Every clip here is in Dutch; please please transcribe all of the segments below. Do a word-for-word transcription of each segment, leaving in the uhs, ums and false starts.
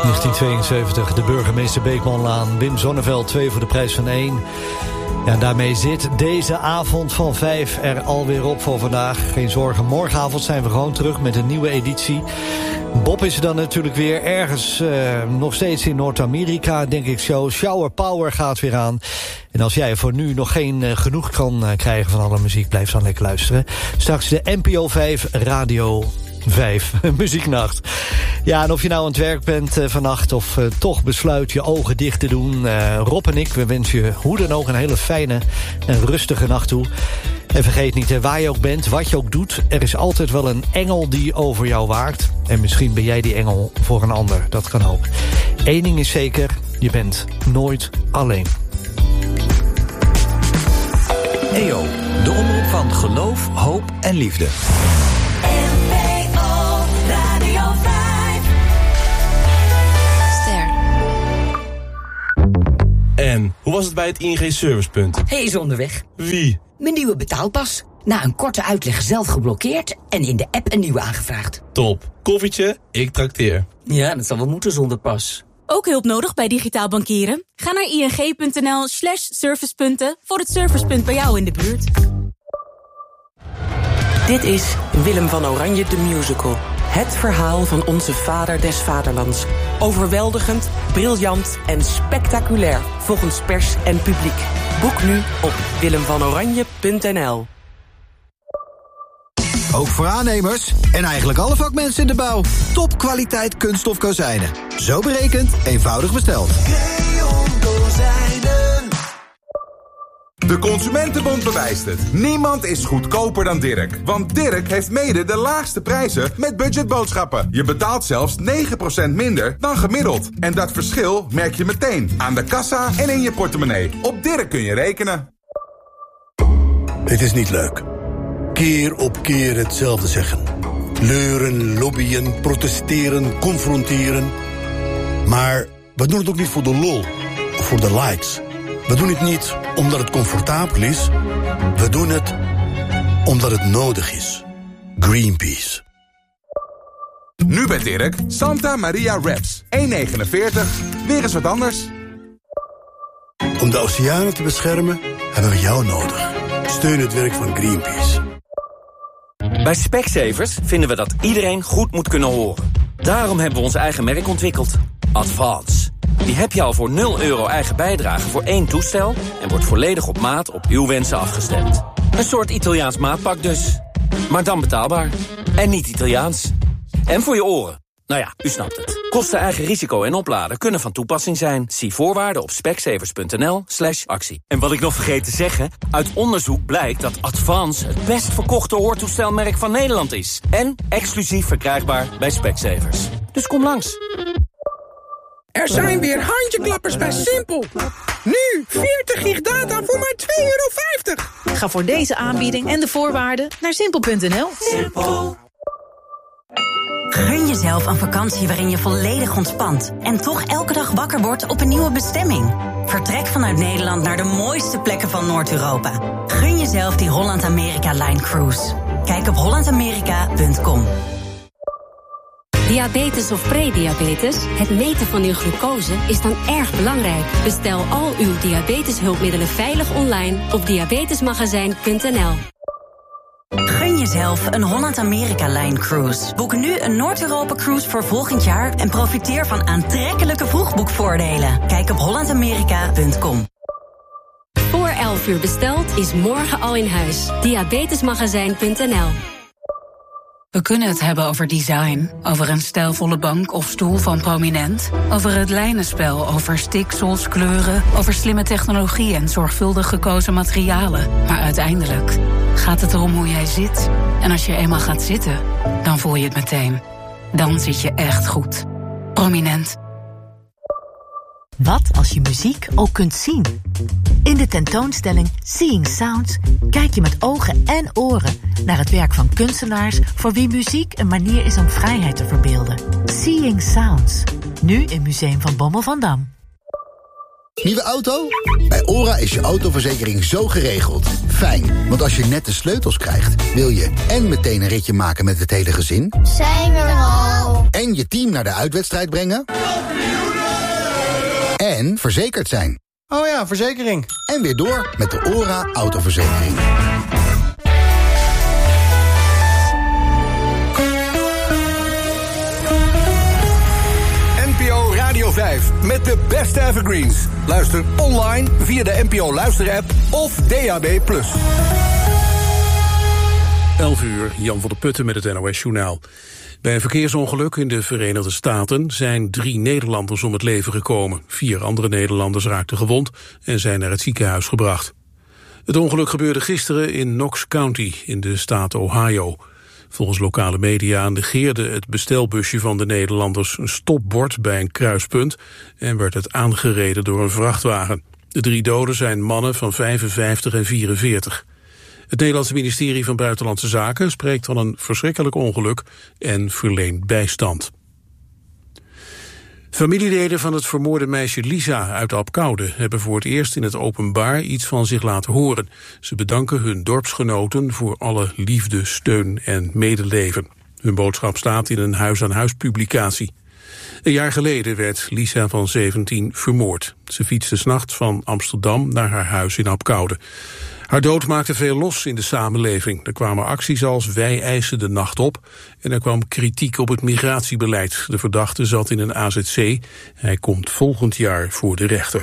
negentien tweeënzeventig, de burgemeester Beekmanlaan. Wim Sonneveld, twee voor de prijs van één. Ja, daarmee zit deze avond van vijf er alweer op voor vandaag. Geen zorgen, morgenavond zijn we gewoon terug met een nieuwe editie. Bob is er dan natuurlijk weer ergens, uh, nog steeds in Noord-Amerika, denk ik zo. Shower Power gaat weer aan. En als jij voor nu nog geen uh, genoeg kan uh, krijgen van alle muziek, blijf dan lekker luisteren. Straks de N P O vijf Radio vijf, muzieknacht. Ja, en of je nou aan het werk bent uh, vannacht of uh, toch besluit je ogen dicht te doen. Uh, Rob en ik, we wensen je hoe dan ook een hele fijne en rustige nacht toe. En vergeet niet, hè, waar je ook bent, wat je ook doet, er is altijd wel een engel die over jou waakt. En misschien ben jij die engel voor een ander, dat kan ook. Eén ding is zeker, je bent nooit alleen. E O, de omroep van geloof, hoop en liefde. En hoe was het bij het I N G Servicepunt? Hij is onderweg. Wie? Mijn nieuwe betaalpas. Na een korte uitleg zelf geblokkeerd en in de app een nieuwe aangevraagd. Top. Koffietje, ik trakteer. Ja, dat zal wel moeten zonder pas. Ook hulp nodig bij digitaal bankieren? Ga naar ing.nl slash servicepunten voor het servicepunt bij jou in de buurt. Dit is Willem van Oranje de Musical. Het verhaal van onze vader des vaderlands. Overweldigend, briljant en spectaculair volgens pers en publiek. Boek nu op willem van oranje punt n l. Ook voor aannemers en eigenlijk alle vakmensen in de bouw. Topkwaliteit kunststof kozijnen. Zo berekend, eenvoudig besteld. De Consumentenbond bewijst het. Niemand is goedkoper dan Dirk. Want Dirk heeft mede de laagste prijzen met budgetboodschappen. Je betaalt zelfs negen procent minder dan gemiddeld. En dat verschil merk je meteen aan de kassa en in je portemonnee. Op Dirk kun je rekenen. Het is niet leuk. Keer op keer hetzelfde zeggen. Leuren, lobbyen, protesteren, confronteren. Maar we doen het ook niet voor de lol of voor de likes. We doen het niet omdat het comfortabel is. We doen het omdat het nodig is. Greenpeace. Nu bij Dirk, Santa Maria Wraps. één negenenveertig, weer eens wat anders. Om de oceanen te beschermen hebben we jou nodig. Steun het werk van Greenpeace. Bij Specsavers vinden we dat iedereen goed moet kunnen horen. Daarom hebben we ons eigen merk ontwikkeld. Advance. Die heb je al voor nul euro eigen bijdrage voor één toestel en wordt volledig op maat op uw wensen afgestemd. Een soort Italiaans maatpak dus. Maar dan betaalbaar. En niet Italiaans. En voor je oren. Nou ja, u snapt het. Kosten, eigen risico en opladen kunnen van toepassing zijn. Zie voorwaarden op specsavers.nl slash actie. En wat ik nog vergeet te zeggen, uit onderzoek blijkt dat Advance het best verkochte hoortoestelmerk van Nederland is. En exclusief verkrijgbaar bij Specsavers. Dus kom langs. Er zijn weer handjeklappers bij Simpel. Nu veertig gig data voor maar twee euro vijftig. Ga voor deze aanbieding en de voorwaarden naar simpel punt n l. Simpel. Gun jezelf een vakantie waarin je volledig ontspant en toch elke dag wakker wordt op een nieuwe bestemming. Vertrek vanuit Nederland naar de mooiste plekken van Noord-Europa. Gun jezelf die Holland-Amerika-Line Cruise. Kijk op holland amerika punt com. Diabetes of prediabetes, het meten van uw glucose is dan erg belangrijk. Bestel al uw diabeteshulpmiddelen veilig online op diabetesmagazijn punt n l. Gun jezelf een Holland-Amerika-Line Cruise. Boek nu een Noord-Europa-cruise voor volgend jaar en profiteer van aantrekkelijke vroegboekvoordelen. Kijk op holland amerika punt com. Voor elf uur besteld is morgen al in huis. diabetesmagazijn punt n l. We kunnen het hebben over design, over een stijlvolle bank of stoel van Prominent, over het lijnenspel, over stiksels, kleuren, over slimme technologie en zorgvuldig gekozen materialen. Maar uiteindelijk gaat het erom hoe jij zit. En als je eenmaal gaat zitten, dan voel je het meteen. Dan zit je echt goed. Prominent. Wat als je muziek ook kunt zien? In de tentoonstelling Seeing Sounds kijk je met ogen en oren naar het werk van kunstenaars voor wie muziek een manier is om vrijheid te verbeelden. Seeing Sounds, nu in Museum van Bommel van Dam. Nieuwe auto? Bij ORA is je autoverzekering zo geregeld. Fijn, want als je net de sleutels krijgt, wil je en meteen een ritje maken met het hele gezin. Zijn we al? En je team naar de uitwedstrijd brengen. en verzekerd zijn. Oh ja, verzekering. En weer door met de OHRA autoverzekering. N P O Radio vijf met de beste evergreens. Luister online via de N P O Luister-app of D A B plus. elf uur, Jan van der Putten met het N O S-journaal. Bij een verkeersongeluk in de Verenigde Staten zijn drie Nederlanders om het leven gekomen. Vier andere Nederlanders raakten gewond en zijn naar het ziekenhuis gebracht. Het ongeluk gebeurde gisteren in Knox County in de staat Ohio. Volgens lokale media negeerde het bestelbusje van de Nederlanders een stopbord bij een kruispunt en werd het aangereden door een vrachtwagen. De drie doden zijn mannen van vijfenvijftig en vierenveertig. Het Nederlandse ministerie van Buitenlandse Zaken spreekt van een verschrikkelijk ongeluk en verleent bijstand. Familieleden van het vermoorde meisje Lisa uit Apkoude hebben voor het eerst in het openbaar iets van zich laten horen. Ze bedanken hun dorpsgenoten voor alle liefde, steun en medeleven. Hun boodschap staat in een huis-aan-huis publicatie. Een jaar geleden werd Lisa van zeventien vermoord. Ze fietste 's nachts van Amsterdam naar haar huis in Apkoude. Haar dood maakte veel los in de samenleving. Er kwamen acties als wij eisen de nacht op en er kwam kritiek op het migratiebeleid. De verdachte zat in een A Z C. Hij komt volgend jaar voor de rechter.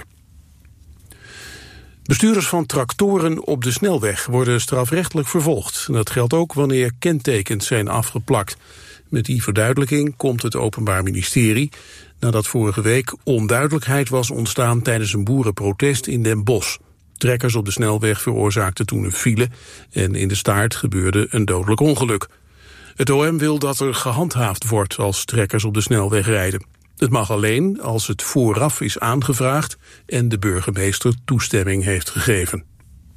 Bestuurders van tractoren op de snelweg worden strafrechtelijk vervolgd. En dat geldt ook wanneer kentekens zijn afgeplakt. Met die verduidelijking komt het Openbaar Ministerie nadat vorige week onduidelijkheid was ontstaan tijdens een boerenprotest in Den Bosch. Trekkers op de snelweg veroorzaakten toen een file en in de staart gebeurde een dodelijk ongeluk. Het O M wil dat er gehandhaafd wordt als trekkers op de snelweg rijden. Het mag alleen als het vooraf is aangevraagd en de burgemeester toestemming heeft gegeven.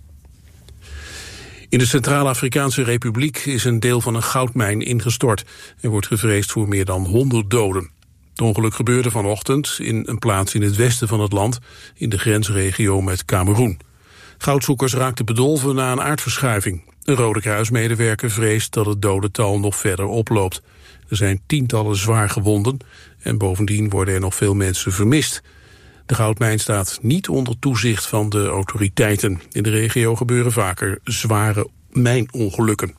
In de Centraal-Afrikaanse Republiek is een deel van een goudmijn ingestort. Er wordt gevreesd voor meer dan honderd doden. Het ongeluk gebeurde vanochtend in een plaats in het westen van het land, in de grensregio met Kameroen. Goudzoekers raakten bedolven na een aardverschuiving. Een Rode Kruismedewerker vreest dat het dodental nog verder oploopt. Er zijn tientallen zwaar gewonden en bovendien worden er nog veel mensen vermist. De goudmijn staat niet onder toezicht van de autoriteiten. In de regio gebeuren vaker zware mijnongelukken.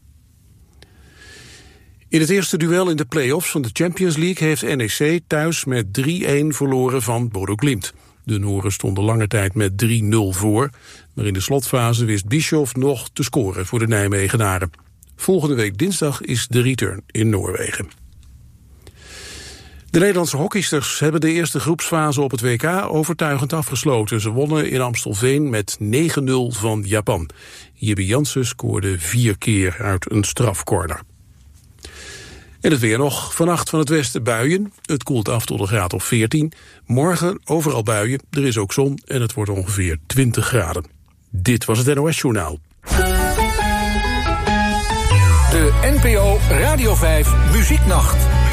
In het eerste duel in de play-offs van de Champions League heeft N E C thuis met drie-een verloren van Bodo Glimt. De Noren stonden lange tijd met drie nul voor, maar in de slotfase wist Bischoff nog te scoren voor de Nijmegenaren. Volgende week dinsdag is de return in Noorwegen. De Nederlandse hockeysters hebben de eerste groepsfase op het W K overtuigend afgesloten. Ze wonnen in Amstelveen met negen nul van Japan. Jibbe Jansen scoorde vier keer uit een strafcorner. En het weer nog. Vannacht van het westen buien. Het koelt af tot een graad of veertien. Morgen overal buien. Er is ook zon en het wordt ongeveer twintig graden. Dit was het N O S-journaal. De N P O Radio vijf Muzieknacht.